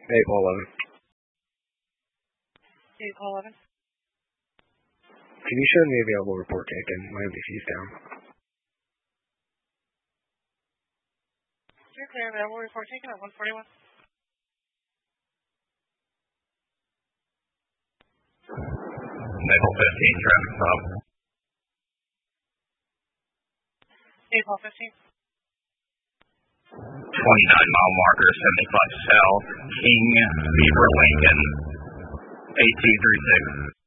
April 11. April 11. Can you show me available report taken? My MVC's down. You're clear. Available report taken at 141. April 15, traffic stop. April 15. 29-mile marker, 75 south, King, Beaver, Lincoln, 8236.